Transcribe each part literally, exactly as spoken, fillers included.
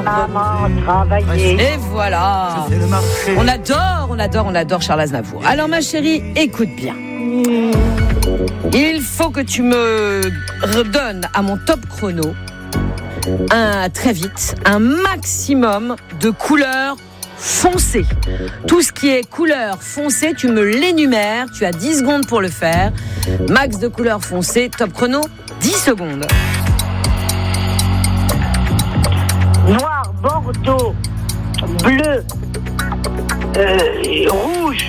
maman, travailler. Et voilà. On adore, on adore, on adore Charles Aznavour. Alors ma chérie, écoute bien. Il faut que tu me redonnes à mon top chrono un, très vite, un maximum de couleurs foncées. Tout ce qui est couleur foncée, tu me l'énumères. Tu as dix secondes pour le faire. Max de couleurs foncées, top chrono, dix secondes. Noir, bordeaux, bleu, euh, rouge.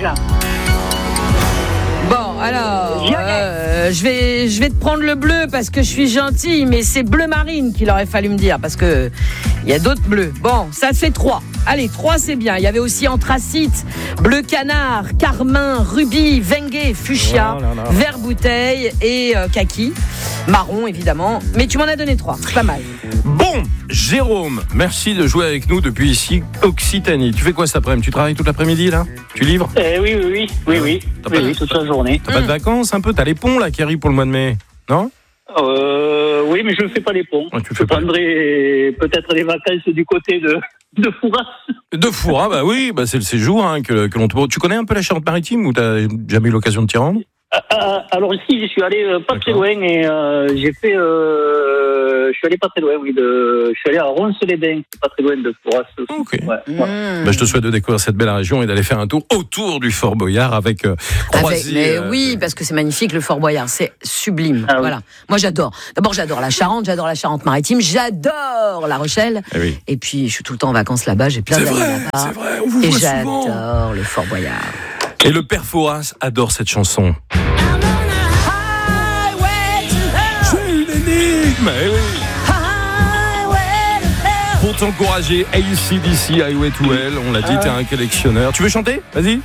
Bon, alors, euh, je vais, je vais te prendre le bleu parce que je suis gentille, mais c'est bleu marine qu'il aurait fallu me dire parce que il y a d'autres bleus. Bon, ça fait trois. Allez, trois, c'est bien. Il y avait aussi anthracite, bleu canard, carmin, rubis, vengue, fuchsia, oh, vert bouteille et euh, kaki. Marron, évidemment. Mais tu m'en as donné trois. C'est pas mal. Bon, Jérôme, merci de jouer avec nous depuis ici, Occitanie. Tu fais quoi cet après-midi ? Tu travailles toute l'après-midi, là ? Tu livres ? eh, Oui, oui, oui. Oui, oui. T'as oui, pas, oui toute la journée. T'as pas de vacances un peu ? T'as les ponts, là, qui arrivent pour le mois de mai ? Non ? euh, Oui, mais je ne fais pas les ponts. Ouais, tu je fais pas prendrai peut-être les vacances du côté de... De Fouras. De Fouras, bah oui, bah c'est le séjour hein, que, que l'on te... Tu connais un peu la Charente-Maritime ou t'as jamais eu l'occasion de t'y rendre ? euh, Alors ici, je suis allé euh, pas D'accord. très loin et euh, j'ai fait... Euh, je suis allé pas très loin, oui. De, je suis allé à Ronces-les-Bains, c'est pas très loin de Fouras. Ok. Ouais, mmh. ouais. Bah, je te souhaite de découvrir cette belle région et d'aller faire un tour autour du Fort Boyard avec euh, croisé. Avec, mais euh, oui, parce que c'est magnifique le Fort Boyard, c'est sublime. Ah, voilà. oui. Moi j'adore. D'abord j'adore la Charente, j'adore la Charente-Maritime, j'adore La Rochelle. Eh oui. Et puis je suis tout le temps en vacances là-bas, j'ai plein C'est d'amis vrai, là-bas. c'est vrai, on vous Et voit j'adore souvent. le Fort Boyard. Et le père Fouras adore cette chanson. C'est une énigme, eh oui. Pour t'encourager, A C D C, Highway to Hell, on l'a dit, ah. T'es un collectionneur. Tu veux chanter ? Vas-y.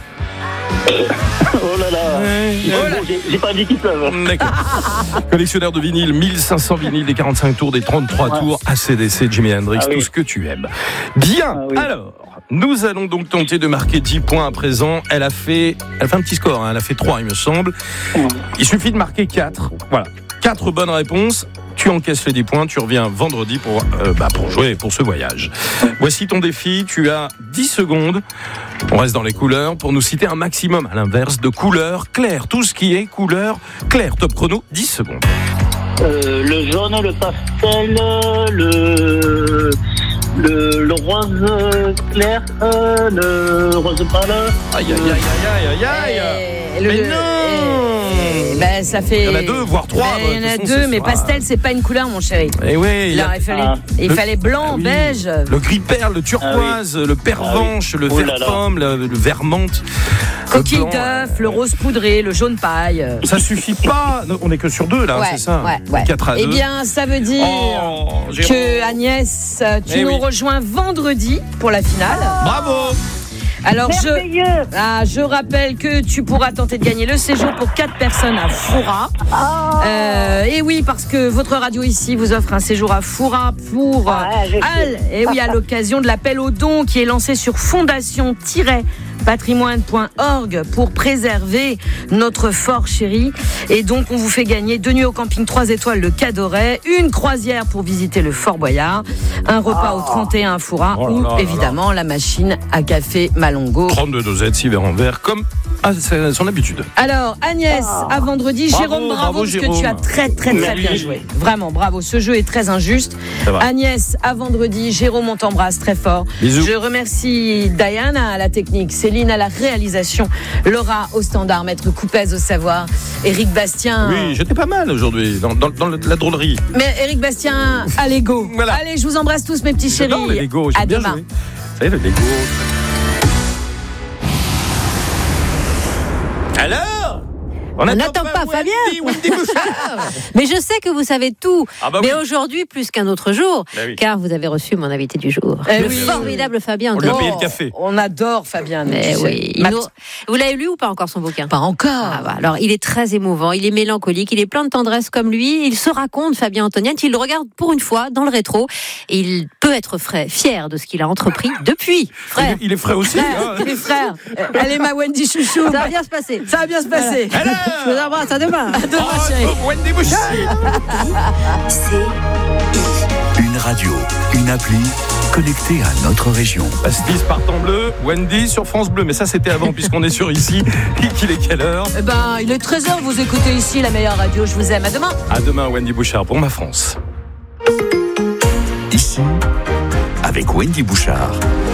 Oh là là, ouais, oh là. J'ai, j'ai pas dit qu'il pleuve. D'accord. Collectionneur de vinyle, mille cinq cents vinyles, des quarante-cinq tours, des trente-trois ouais. tours, A C D C, Jimi Hendrix, ah, tout oui. ce que tu aimes. Bien, ah, oui. Alors, nous allons donc tenter de marquer dix points à présent. Elle a fait, elle a fait un petit score, hein. Elle a fait trois, il me semble. Il suffit de marquer quatre. Voilà, quatre bonnes réponses. Tu encaisses les dix points, tu reviens vendredi pour, euh, bah pour jouer pour ce voyage. Voici ton défi, tu as dix secondes. On reste dans les couleurs pour nous citer un maximum, à l'inverse, de couleurs claires. Tout ce qui est couleur claire. Top chrono, dix secondes. Euh, le jaune, le pastel, le, le, le rose clair, euh, le rose pâle. Aïe, aïe, aïe, aïe, aïe, aïe, aïe. Mais non! Ben, ça fait... Il y en a deux, voire trois. Ben, il y en a deux, mais pastel, c'est pas une couleur, mon chéri. Et oui, Là, il fallait, ah. il le... fallait blanc, ah, oui. beige. Le gris perle, le turquoise, ah, oui. le pervenche, ah, oui. le oh vert pomme, le, le vert menthe. Coquille d'œuf, le rose poudré, le jaune paille. Ça suffit pas. On n'est que sur deux, là, ouais, c'est ça ouais, ouais. quatre à deux. Eh bien, ça veut dire oh, que Agnès, tu eh nous oui. rejoins vendredi pour la finale. Bravo! Alors je, ah, je rappelle que tu pourras tenter de gagner le séjour pour quatre personnes à Fouras. Oh. Euh, et oui, parce que votre radio ici vous offre un séjour à Fouras pour ouais, Al, et oui, à l'occasion de l'appel aux dons qui est lancé sur fondation patrimoine point org pour préserver notre fort chéri. Et donc on vous fait gagner deux nuits au camping trois étoiles le Cadoret, une croisière pour visiter le Fort Boyard, un repas oh. au trente et un à Fouras oh ou là là évidemment là là. la machine à café Malongo. trente-deux dosettes, six verres en verre, comme à son habitude. Alors Agnès, oh. à vendredi. Bravo, Jérôme, bravo, bravo parce Jérôme. que tu as très très très bien joué. Vraiment, bravo. Ce jeu est très injuste. Agnès, à vendredi. Jérôme, on t'embrasse très fort. Bisous. Je remercie Diana à la technique, Céline à la réalisation, Laura au standard, Maître Coupez au savoir, Éric Bastien. Oui, j'étais pas mal aujourd'hui dans, dans, dans la drôlerie. Mais Éric Bastien à Lego. Voilà. Allez, je vous embrasse tous mes petits chéris. J'adore les Lego, à bien demain. Joué. Ça y est, le Lego. Alors, On n'attend pas, pas Fabien. Mais je sais que vous savez tout. Ah bah mais oui. aujourd'hui, plus qu'un autre jour, bah oui. car vous avez reçu mon invité du jour. Eh le oui. formidable Fabien. On lui a payé le café. On adore Fabien. Mais oui. Nous, vous l'avez lu ou pas encore son bouquin? Pas encore. Ah bah, alors, il est très émouvant, il est mélancolique, il est plein de tendresse comme lui. Il se raconte, Fabien Antoniette, il le regarde pour une fois dans le rétro. Et il peut être frais, fier de ce qu'il a entrepris depuis. Frère. Il est, il est frais aussi. Frère. Hein. Il est frère. Elle est ma Wendy chouchou. Ça va bien se passer. Ça va bien se passer. Voilà. Je vous embrasse. À demain. À demain, oh, chérie. Wendy C'est une radio, une appli. connecté à notre région. Pastis part en bleu, Wendy sur France Bleu. Mais ça, c'était avant, puisqu'on est sur ici. Il est quelle heure ? Eh ben, il est treize heures, vous écoutez ici la meilleure radio. Je vous aime. À demain. À demain, Wendy Bouchard, pour Ma France. Ici, avec Wendy Bouchard.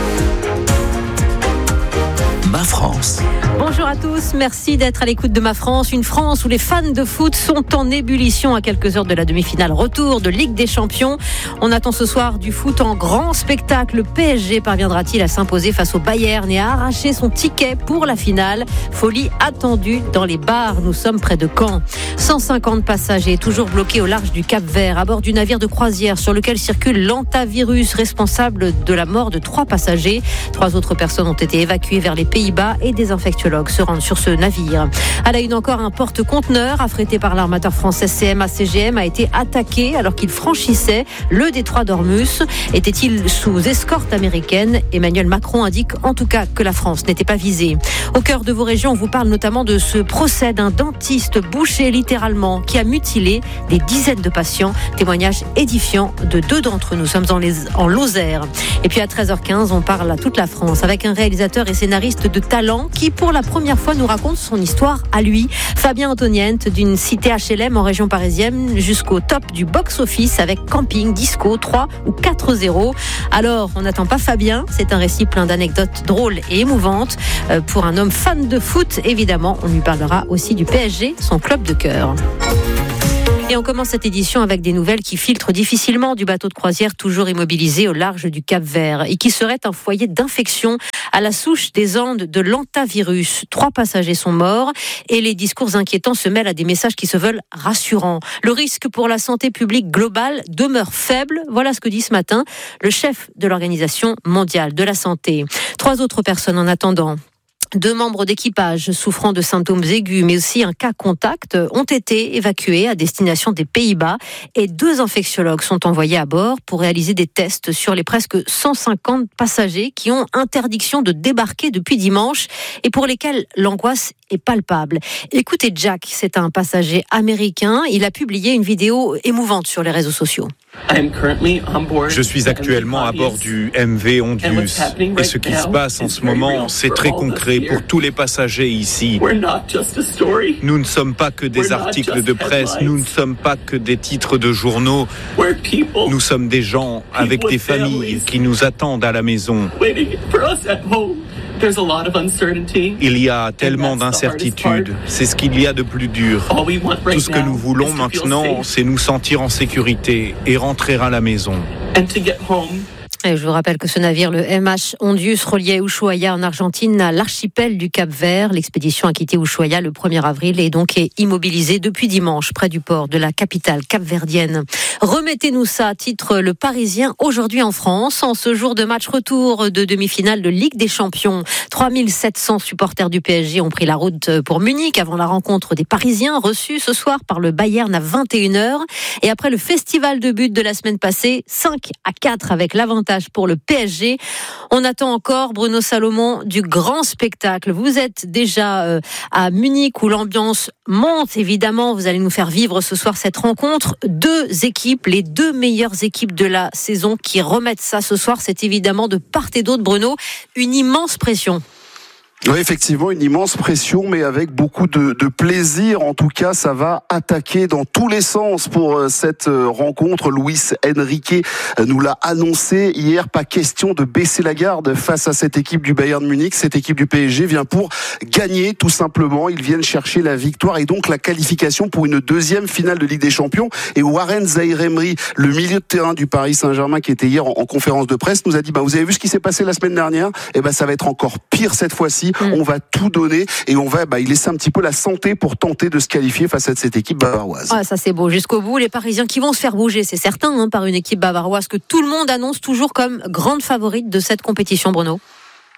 Ma France. Bonjour à tous, merci d'être à l'écoute de Ma France. Une France où les fans de foot sont en ébullition à quelques heures de la demi-finale retour de Ligue des Champions. On attend ce soir du foot en grand spectacle. Le P S G parviendra-t-il à s'imposer face au Bayern et à arracher son ticket pour la finale ? Folie attendue dans les bars. Nous sommes près de Caen. cent cinquante passagers toujours bloqués au large du Cap-Vert à bord du navire de croisière sur lequel circule l'hantavirus responsable de la mort de trois passagers. Trois autres personnes ont été évacuées vers les Pays-Bas et des infectiologues se rendent sur ce navire. À la une encore, un porte-conteneur affrété par l'armateur français C M A C G M a été attaqué alors qu'il franchissait le détroit d'Ormuz. Était-il sous escorte américaine ? Emmanuel Macron indique en tout cas que la France n'était pas visée. Au cœur de vos régions, on vous parle notamment de ce procès d'un dentiste bouché littéralement qui a mutilé des dizaines de patients. Témoignage édifiant de deux d'entre eux. Nous sommes en, les, en Lozère. Et puis à treize heures quinze, on parle à toute la France avec un réalisateur et scénariste de talent qui pour la première fois nous raconte son histoire à lui. Fabien Antoniente, d'une cité H L M en région parisienne jusqu'au top du box-office avec Camping, Disco, trois ou quatre zéro. Alors, on n'attend pas Fabien, c'est un récit plein d'anecdotes drôles et émouvantes. Euh, pour un homme fan de foot, évidemment, on lui parlera aussi du P S G, son club de cœur. Et on commence cette édition avec des nouvelles qui filtrent difficilement du bateau de croisière toujours immobilisé au large du Cap-Vert et qui serait un foyer d'infection à la souche des Andes de l'hantavirus. Trois passagers sont morts et les discours inquiétants se mêlent à des messages qui se veulent rassurants. Le risque pour la santé publique globale demeure faible. Voilà ce que dit ce matin le chef de l'Organisation mondiale de la santé. Trois autres personnes en attendant. Deux membres d'équipage souffrant de symptômes aigus, mais aussi un cas contact, ont été évacués à destination des Pays-Bas et deux infectiologues sont envoyés à bord pour réaliser des tests sur les presque cent cinquante passagers qui ont interdiction de débarquer depuis dimanche et pour lesquels l'angoisse est palpable. Écoutez Jack, c'est un passager américain. Il a publié une vidéo émouvante sur les réseaux sociaux. Je suis actuellement à bord du M V Ondius et ce qui se passe en ce moment, c'est très concret pour tous les passagers ici. Nous ne sommes pas que des articles de presse, nous ne sommes pas que des titres de journaux. Nous sommes des gens avec des familles qui nous attendent à la maison. Il y a tellement d'incertitudes, c'est ce qu'il y a de plus dur. Tout ce que nous voulons maintenant, c'est nous sentir en sécurité et rentrer à la maison. Et je vous rappelle que ce navire, le M H Ondius, reliait Ushuaia en Argentine à l'archipel du Cap-Vert. L'expédition a quitté Ushuaia le premier avril et donc est immobilisée depuis dimanche près du port de la capitale capverdienne. Remettez-nous ça, titre Le Parisien aujourd'hui en France. En ce jour de match retour de demi-finale de Ligue des Champions, trois mille sept cents supporters du P S G ont pris la route pour Munich avant la rencontre des Parisiens reçus ce soir par le Bayern à vingt et une heures. Et après le festival de buts de la semaine passée, cinq à quatre avec l'avantage pour le P S G. On attend encore, Bruno Salomon, du grand spectacle. Vous êtes déjà euh, à Munich où l'ambiance monte. Évidemment, vous allez nous faire vivre ce soir cette rencontre. Deux équipes, les deux meilleures équipes de la saison qui remettent ça ce soir. C'est évidemment de part et d'autre, Bruno, une immense pression. Oui, effectivement, une immense pression, mais avec beaucoup de, de plaisir. En tout cas, ça va attaquer dans tous les sens pour cette rencontre. Luis Enrique nous l'a annoncé hier. Pas question de baisser la garde face à cette équipe du Bayern Munich. Cette équipe du P S G vient pour gagner, tout simplement. Ils viennent chercher la victoire et donc la qualification pour une deuxième finale de Ligue des Champions. Et Warren Zaïre-Emery, le milieu de terrain du Paris Saint-Germain, qui était hier en, en conférence de presse, nous a dit, bah, vous avez vu ce qui s'est passé la semaine dernière? Et ben, ça va être encore pire cette fois-ci. On va tout donner et on va bah, y laisser un petit peu la santé pour tenter de se qualifier face à cette équipe bavaroise. Ah, ça c'est beau, jusqu'au bout. Les Parisiens qui vont se faire bouger, c'est certain, hein, par une équipe bavaroise que tout le monde annonce toujours comme grande favorite de cette compétition, Bruno.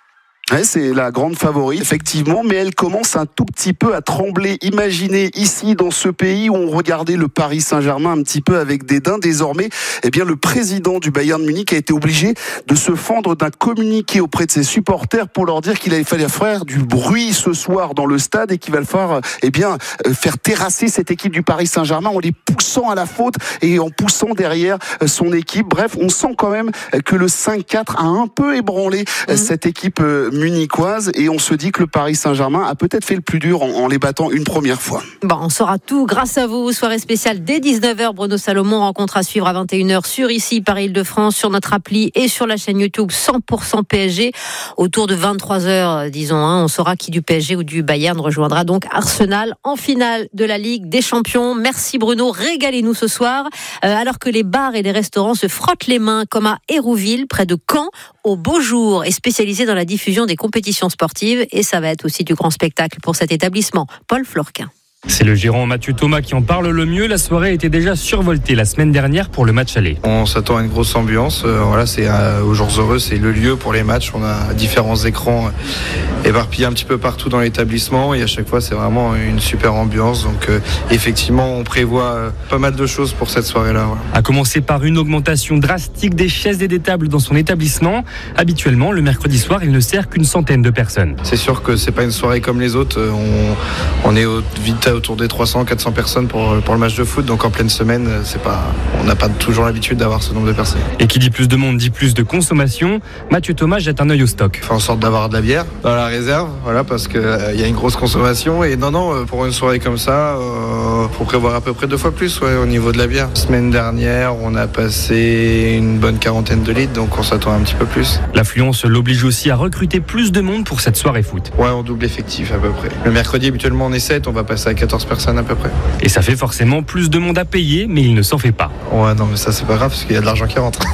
Ouais, c'est la grande favorite, effectivement, mais elle commence un tout petit peu à trembler. Imaginez ici, dans ce pays où on regardait le Paris Saint-Germain un petit peu avec dédain, désormais, eh bien, le président du Bayern Munich a été obligé de se fendre d'un communiqué auprès de ses supporters pour leur dire qu'il allait falloir faire du bruit ce soir dans le stade et qu'il va le faire, eh bien, faire terrasser cette équipe du Paris Saint-Germain en les poussant à la faute et en poussant derrière son équipe. Bref, on sent quand même que le cinq quatre a un peu ébranlé mmh. cette équipe munichoise et on se dit que le Paris Saint-Germain a peut-être fait le plus dur en, en les battant une première fois. Bon, on saura tout grâce à vous. Soirée spéciale dès dix-neuf heures. Bruno Salomon, rencontre à suivre à vingt et une heures sur ici, Paris-Île-de-France, sur notre appli et sur la chaîne YouTube cent pour cent P S G. Autour de vingt-trois heures, disons, hein, on saura qui du P S G ou du Bayern rejoindra donc Arsenal en finale de la Ligue des Champions. Merci Bruno, régalez-nous ce soir. Euh, alors que les bars et les restaurants se frottent les mains, comme à Hérouville, près de Caen, au beau jour, et spécialisé dans la diffusion des compétitions sportives, et ça va être aussi du grand spectacle pour cet établissement. Paul Florquin. C'est le gérant Mathieu Thomas qui en parle le mieux. La soirée était déjà survoltée la semaine dernière pour le match aller. On s'attend à une grosse ambiance. Euh, voilà, c'est euh, aux Jours Heureux, c'est le lieu pour les matchs. On a différents écrans euh, éparpillés un petit peu partout dans l'établissement et à chaque fois c'est vraiment une super ambiance. Donc euh, effectivement, on prévoit euh, pas mal de choses pour cette soirée-là. Voilà. A commencer par une augmentation drastique des chaises et des tables dans son établissement. Habituellement, le mercredi soir, il ne sert qu'une centaine de personnes. C'est sûr que c'est pas une soirée comme les autres. On, on est au, vite autour des trois cents à quatre cents personnes pour, pour le match de foot, donc en pleine semaine, c'est pas, on n'a pas toujours l'habitude d'avoir ce nombre de personnes. Et qui dit plus de monde dit plus de consommation. Mathieu Thomas jette un œil au stock. On fait en sorte d'avoir de la bière dans la réserve, voilà, parce qu'il euh, y a une grosse consommation. Et non, non, pour une soirée comme ça, euh, faut prévoir à peu près deux fois plus ouais, au niveau de la bière. La semaine dernière, on a passé une bonne quarantaine de litres, donc on s'attend un petit peu plus. L'affluence l'oblige aussi à recruter plus de monde pour cette soirée foot. Ouais, on double effectif à peu près. Le mercredi, habituellement, on est sept, on va passer à quatorze personnes à peu près. Et ça fait forcément plus de monde à payer, mais il ne s'en fait pas. Ouais, non, mais ça, c'est pas grave, parce qu'il y a de l'argent qui rentre.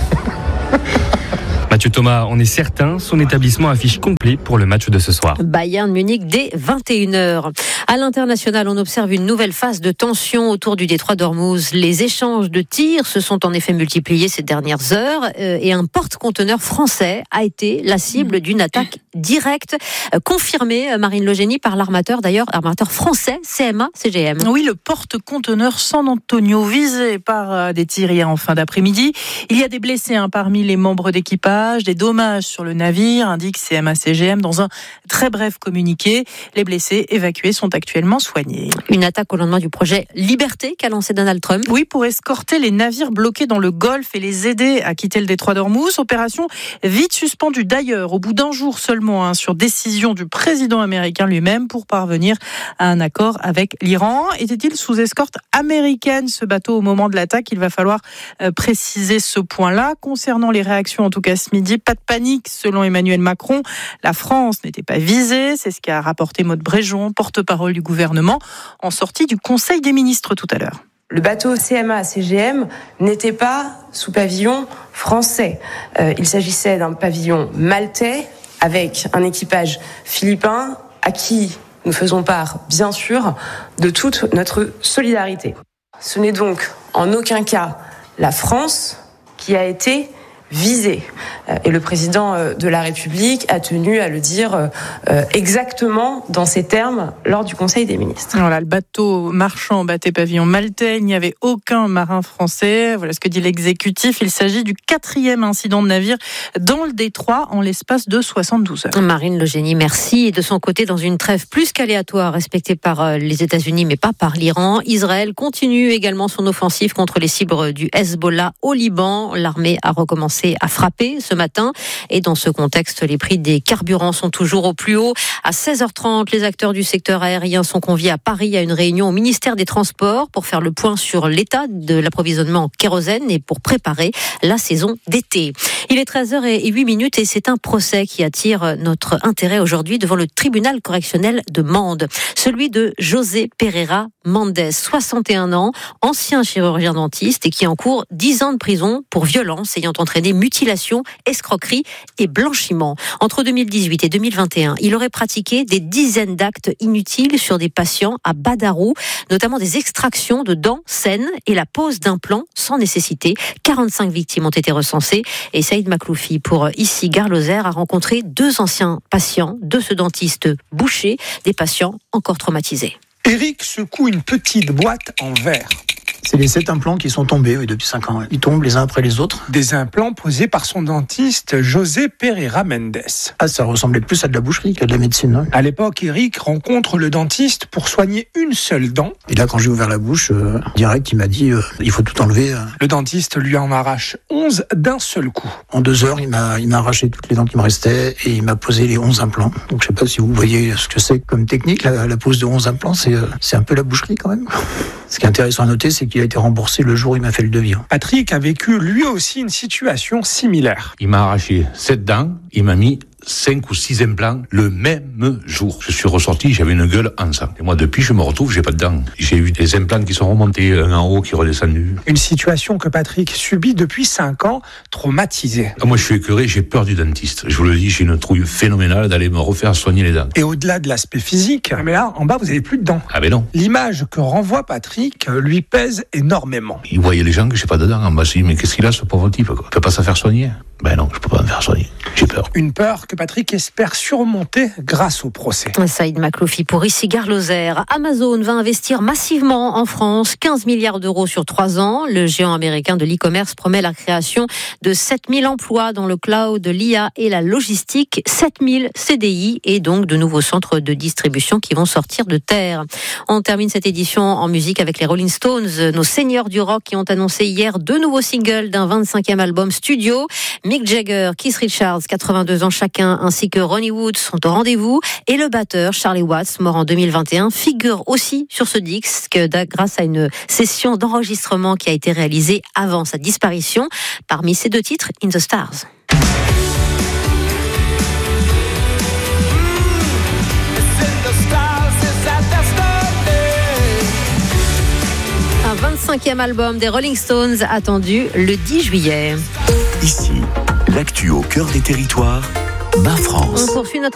Mathieu Thomas en est certain, son établissement affiche complet pour le match de ce soir. Bayern Munich dès vingt et une heures. À l'international, on observe une nouvelle phase de tension autour du détroit d'Ormuz. Les échanges de tirs se sont en effet multipliés ces dernières heures et un porte-conteneur français a été la cible d'une attaque directe, confirmée, Marine Legénie, par l'armateur, d'ailleurs, armateur français, C M A C G M. Oui, le porte-conteneur San Antonio, visé par des tirs hier en fin d'après-midi. Il y a des blessés hein, parmi les membres d'équipage. Des dommages sur le navire, indique C M A C G M dans un très bref communiqué. Les blessés évacués sont actuellement soignés. Une attaque au lendemain du projet Liberté qu'a lancé Donald Trump. Oui, pour escorter les navires bloqués dans le Golfe et les aider à quitter le détroit d'Ormuz. Opération vite suspendue d'ailleurs au bout d'un jour seulement hein, sur décision du président américain lui-même pour parvenir à un accord avec l'Iran. Était-il sous escorte américaine ce bateau au moment de l'attaque? Il va falloir euh, préciser ce point-là. Concernant les réactions en tout cas ce midi, pas de panique selon Emmanuel Macron. La France n'était pas visée, c'est ce qu'a rapporté Maud Bréjon, porte-parole du gouvernement, en sortie du Conseil des ministres tout à l'heure. Le bateau C M A C G M n'était pas sous pavillon français. Euh, il s'agissait d'un pavillon maltais avec un équipage philippin à qui nous faisons part, bien sûr, de toute notre solidarité. Ce n'est donc en aucun cas la France qui a été visé. Et le président de la République a tenu à le dire exactement dans ces termes lors du Conseil des ministres. Voilà, le bateau marchand battait pavillon maltais, il n'y avait aucun marin français. Voilà ce que dit l'exécutif. Il s'agit du quatrième incident de navire dans le détroit en l'espace de soixante-douze heures. Marine Legénie, merci. Et de son côté, dans une trêve plus qu'aléatoire respectée par les États-Unis mais pas par l'Iran, Israël continue également son offensive contre les cibles du Hezbollah au Liban. L'armée a recommencé à frapper ce matin. Et dans ce contexte, les prix des carburants sont toujours au plus haut. À seize heures trente, les acteurs du secteur aérien sont conviés à Paris à une réunion au ministère des Transports pour faire le point sur l'état de l'approvisionnement en kérosène et pour préparer la saison d'été. Il est treize heures huit minutes et c'est un procès qui attire notre intérêt aujourd'hui devant le tribunal correctionnel de Mende. Celui de José Pereira Mendes, soixante et un ans, ancien chirurgien dentiste et qui encourt dix ans de prison pour violence ayant entraîné mutilation escroquerie et blanchiment. Entre deux mille dix-huit et deux mille vingt et un, il aurait pratiqué des dizaines d'actes inutiles sur des patients à Badarou, notamment des extractions de dents saines et la pose d'implants sans nécessité. quarante-cinq victimes ont été recensées et Saïd Makloufi, pour ici Gare Lozère, a rencontré deux anciens patients de ce dentiste boucher, des patients encore traumatisés. Eric secoue une petite boîte en verre. C'est les sept implants qui sont tombés oui, depuis cinq ans. Ils tombent les uns après les autres. Des implants posés par son dentiste José Pereira Mendes. Ah, ça ressemblait plus à de la boucherie qu'à de la médecine. Hein. À l'époque, Eric rencontre le dentiste pour soigner une seule dent. Et là, quand j'ai ouvert la bouche, euh, direct, il m'a dit euh, il faut tout enlever. Euh. Le dentiste lui en arrache onze d'un seul coup. En deux heures, il m'a, il m'a arraché toutes les dents qui me restaient et il m'a posé les onze implants. Donc, je sais pas si vous voyez ce que c'est comme technique. La, la pose de onze implants, c'est, euh, c'est un peu la boucherie quand même. Ce qui est intéressant à noter, c'est qu'il a été remboursé le jour où il m'a fait le devis. Patrick a vécu lui aussi une situation similaire. Il m'a arraché sept dents, il m'a mis cinq ou six implants le même jour. Je suis ressorti, j'avais une gueule en sang. Et moi, depuis, je me retrouve, j'ai pas de dents. J'ai eu des implants qui sont remontés, un en haut qui est redescendu. Une situation que Patrick subit depuis cinq ans, traumatisé. Moi, je suis écœuré, j'ai peur du dentiste. Je vous le dis, j'ai une trouille phénoménale d'aller me refaire soigner les dents. Et au-delà de l'aspect physique, mais là, en bas, vous avez plus de dents. Ah ben non. L'image que renvoie Patrick lui pèse énormément. Il voyait les gens que j'ai pas de dents en bas. Je dis, mais qu'est-ce qu'il a, ce pauvre type, quoi? Il peut pas se faire soigner? Ben non, je peux pas me faire soigner. J'ai peur. Une peur que Patrick espère surmonter grâce au procès. Saïd Makloufi pour ici Gare Lozère. Amazon va investir massivement en France, quinze milliards d'euros sur trois ans. Le géant américain de l'e-commerce promet la création de sept mille emplois dans le cloud, l'I A et la logistique, sept mille C D I et donc de nouveaux centres de distribution qui vont sortir de terre. On termine cette édition en musique avec les Rolling Stones, nos seigneurs du rock qui ont annoncé hier deux nouveaux singles d'un vingt-cinquième album studio. Mick Jagger, Keith Richards, quatre-vingt-deux ans chacun, ainsi que Ronnie Wood sont au rendez-vous. Et le batteur Charlie Watts, mort en deux mille vingt et un, figure aussi sur ce disque grâce à une session d'enregistrement qui a été réalisée avant sa disparition. Parmi ces deux titres, In the Stars. Un vingt-cinquième album des Rolling Stones attendu le dix juillet. Ici, l'actu au cœur des territoires, Ma France. On poursuit notre